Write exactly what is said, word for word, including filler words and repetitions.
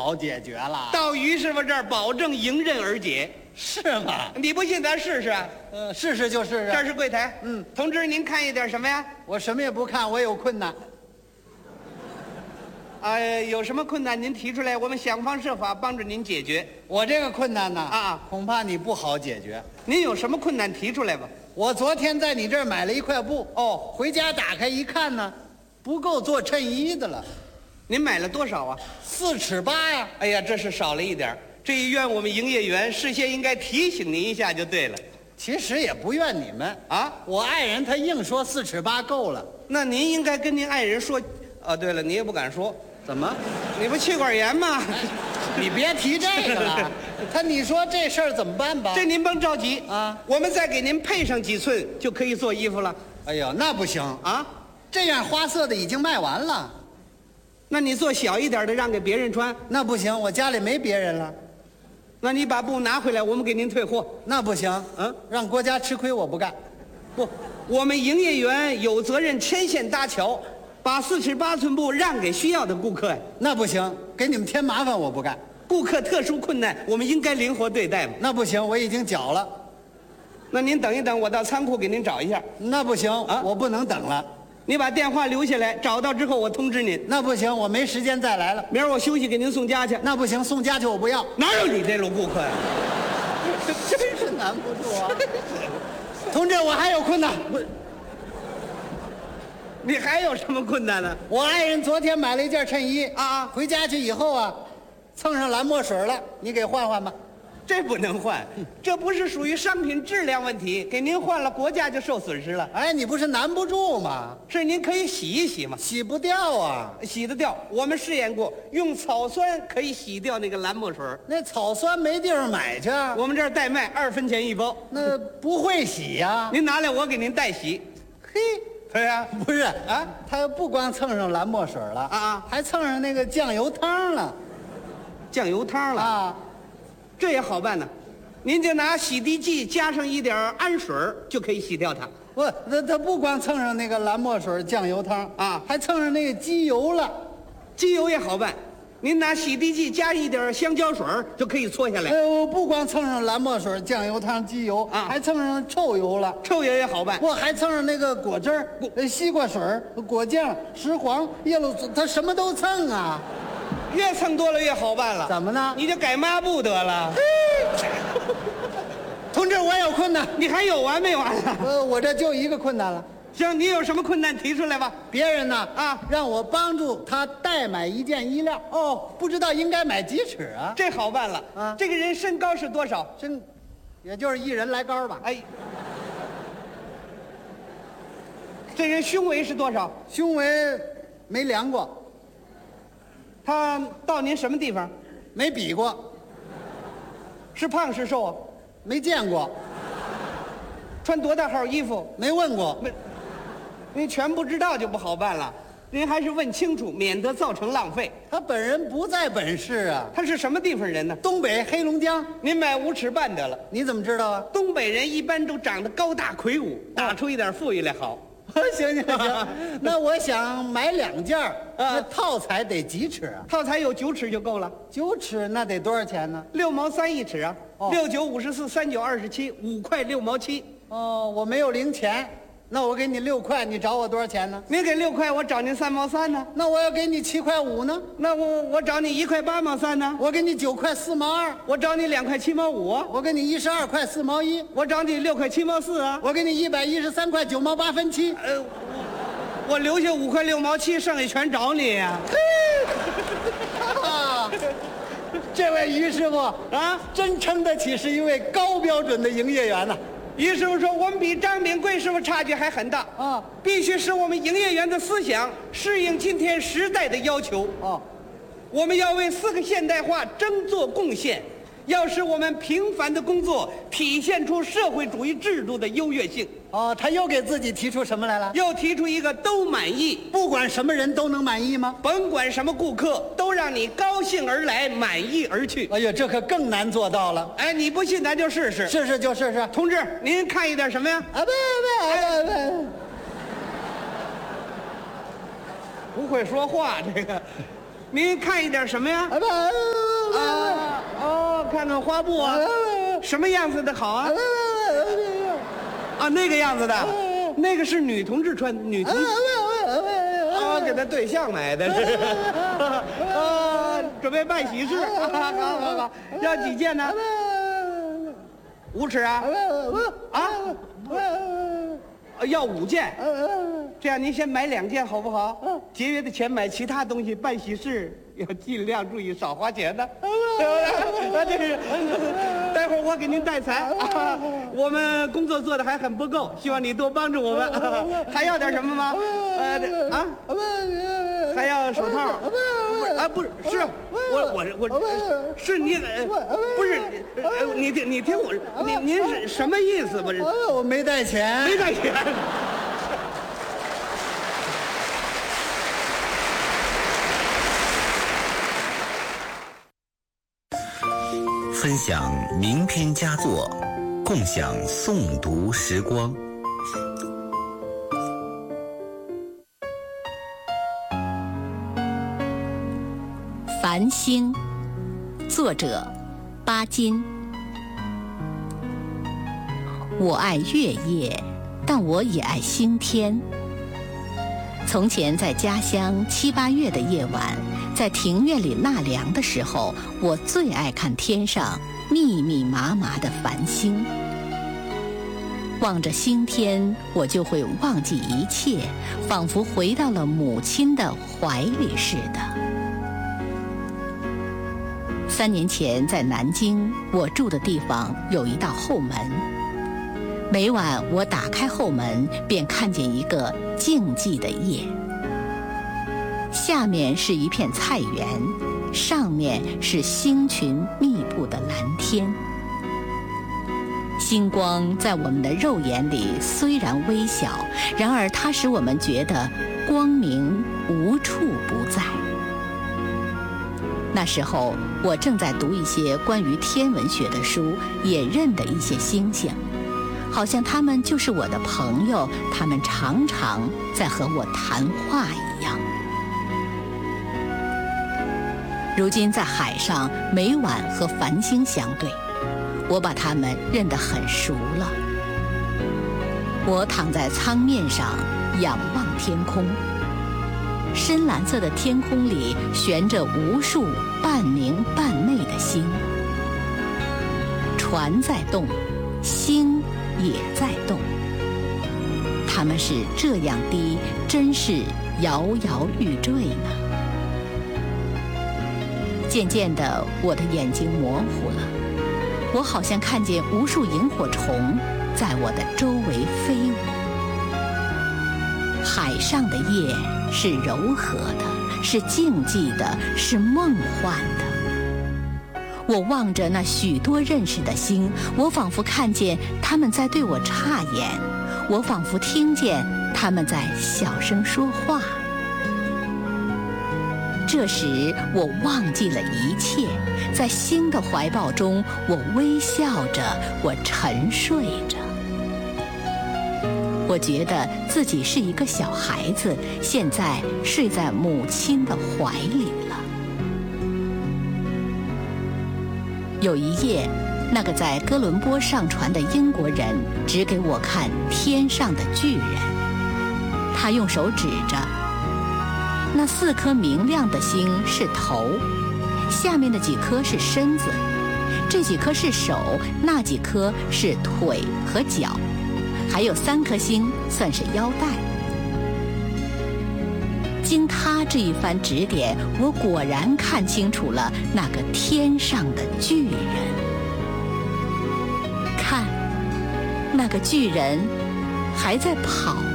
好解决了。 到于师傅这儿，保证迎刃而解。 是吗？ 你不信，咱试试啊。 呃，试试就试试。 这是柜台。 嗯， 同志，您看一点什么呀？ 我什么也不看，我有困难。 啊，有什么困难您提出来，我们想方设法帮着您解决。 我这个困难呢， 啊， 恐怕你不好解决。 您有什么困难提出来吧。 我昨天在你这儿买了一块布， 哦， 回家打开一看呢，不够做衬衣的了。 您买了多少啊？ 四尺八呀！ 哎呀，这是少了一点。这一怨我们营业员事先应该提醒您一下就对了。 其实也不怨你们啊， 我爱人他硬说四尺八够了。 那您应该跟您爱人说。哦，对了，你也不敢说。 怎么？ 你不气管炎吗？ 你别提这个了。他，你说这事儿怎么办吧？ 这您甭着急啊， 我们再给您配上几寸就可以做衣服了。 哎呦，那不行啊！ 这样花色的已经卖完了。 那你做小一点的让给别人穿？ 那不行，我家里没别人了。 那你把布拿回来，我们给您退货。 那不行， 嗯， 让国家吃亏我不干。 不，我们营业员有责任牵线搭桥，把四尺八寸布让给需要的顾客呀。 那不行，给你们添麻烦我不干。 顾客特殊困难，我们应该灵活对待嘛。 那不行，我已经缴了。 那您等一等，我到仓库给您找一下。 那不行啊，我不能等了。 你把电话留下来，找到之后我通知您。 那不行，我没时间再来了。 明儿我休息给您送家去。 那不行，送家去我不要。 哪有你这种顾客呀？ 真是难不住啊！同志，我还有困难。我， 你还有什么困难呢？ 我爱人昨天买了一件衬衣啊， 回家去以后啊，蹭上蓝墨水了，你给换换吧。 这不能换，这不是属于商品质量问题，给您换了，国家就受损失了。 哎，你不是难不住吗？ 是您可以洗一洗嘛， 洗不掉啊， 洗得掉。我们试验过，用草酸可以洗掉那个蓝墨水。 那草酸没地方买去， 我们这儿代卖，二分钱一包。 那不会洗呀？ 您拿来，我给您代洗。 嘿， 对呀， 不是啊， 他不光蹭上蓝墨水了啊， 还蹭上那个酱油汤了， 酱油汤了啊， 这也好办呢。您就拿洗涤剂加上一点氨水就可以洗掉它。 不，他他不光蹭上那个蓝墨水、酱油汤啊， 还蹭上那个机油了。 机油也好办，您拿洗涤剂加一点香蕉水就可以搓下来。 呃，我不光蹭上蓝墨水、酱油汤、机油啊，还蹭上臭油了。 臭油也好办， 我还蹭上那个果汁儿、呃西瓜水、果酱、石黄、叶露素，他什么都蹭啊。 越蹭多了越好办了。 怎么呢？ 你就改抹布得了。 同志，我有困难。 你还有完没完啊？ 呃，我这就一个困难了。 行，你有什么困难提出来吧。 别人呢啊， 让我帮助他代买一件衣料。哦，不知道应该买几尺啊？ 这好办了啊。这个人身高是多少？ 身，也就是一人来高吧。 哎，这人胸围是多少？ 胸围没量过。 他到您什么地方？ 没比过。 是胖是瘦啊？ 没见过。 穿多大号衣服？ 没问过。 没，您全不知道就不好办了。您还是问清楚，免得造成浪费。 他本人不在本市啊。 他是什么地方人呢？ 东北黑龙江。 您买五尺半得了。 你怎么知道啊？ 东北人一般都长得高大魁梧，打出一点富裕来好。 行行行，那我想买两件儿，那套材得几尺啊？ 套材有九尺就够了。 九尺那得多少钱呢？ 六毛三一尺啊。 哦、 六九五十四，三九二十七，五块六毛七。 哦，我没有零钱，那我给你六块，你找我多少钱呢？ 您给六块，我找您三毛三呢。 那我要给你七块五呢？ 那我我找你一块八毛三呢。 我给你九块四毛二。 我找你两块七毛五。 我给你一十二块四毛一。 我找你六块七毛四啊。 我给你一百一十三块九毛八分七。 呃，我留下五块六毛七，剩下全找你呀、 啊。这位于师傅啊，真称得起是一位高标准的营业员呐、啊。 于师傅说，我们比张炳贵师傅差距还很大啊，必须使我们营业员的思想适应今天时代的要求哦。我们要为四个现代化争做贡献，要使我们平凡的工作体现出社会主义制度的优越性。 哦，他又给自己提出什么来了？ 又提出一个都满意， 不管什么人都能满意吗？ 甭管什么顾客，都让你高兴而来，满意而去。 哎呀，这可更难做到了。 哎，你不信咱就试试， 试试就试试。 同志，您看一点什么呀？ 啊不不不不， 不会说话这个。您看一点什么呀？ 啊不。 看看花布啊，什么样子的好啊？啊，那个样子的，那个是女同志穿，女同志。啊，给他对象买的是。啊，准备办喜事。好好好，要几件呢？五尺啊？啊？要五件。这样您先买两件好不好？节约的钱买其他东西，办喜事要尽量注意少花钱的。啊，这是。待会儿我给您带财啊！我们工作做的还很不够，希望你多帮助我们。还要点什么吗？呃啊，还要手套？啊，不是，是我我我是你，不是你听你听我，您您是什么意思？不是， 我没带钱， 没带钱。 分享名篇佳作，共享诵读时光。 繁星，作者巴金。我爱月夜，但我也爱星天。从前在家乡七八月的夜晚，在庭院里纳凉的时候，我最爱看天上密密麻麻的繁星。望着星天，我就会忘记一切，仿佛回到了母亲的怀里似的。三年前在南京，我住的地方有一道后门。每晚我打开后门，便看见一个静寂的夜。下面是一片菜园，上面是星群密布的蓝天。星光在我们的肉眼里虽然微小，然而它使我们觉得光明无处不在。那时候我正在读一些关于天文学的书，也认得一些星星，好像他们就是我的朋友，他们常常在和我谈话一样。如今在海上，每晚和繁星相对，我把它们认得很熟了。我躺在舱面上仰望天空，深蓝色的天空里悬着无数半明半昧的星，船在动，星也在动，它们是这样低，真是摇摇欲坠呢。渐渐的，我的眼睛模糊了，我好像看见无数萤火虫在我的周围飞舞。海上的夜是柔和的，是静寂的，是梦幻的。我望着那许多认识的星，我仿佛看见他们在对我眨眼，我仿佛听见他们在小声说话。这时我忘记了一切，在星的怀抱中，我微笑着，我沉睡着。我觉得自己是一个小孩子，现在睡在母亲的怀里了。有一夜，那个在哥伦波上船的英国人指给我看天上的巨人，他用手指着，那四颗明亮的星是头，下面的几颗是身子，这几颗是手，那几颗是腿和脚，还有三颗星算是腰带。经他这一番指点，我果然看清楚了那个天上的巨人。看，那个巨人还在跑。